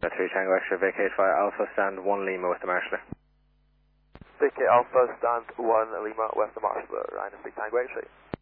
3 Tango Extra, vacate via Alpha, stand 1 Lima with the marshaller. Vacate Alpha, stand 1 Lima, west of Marshaller, Rhino 3 Tango X-ray.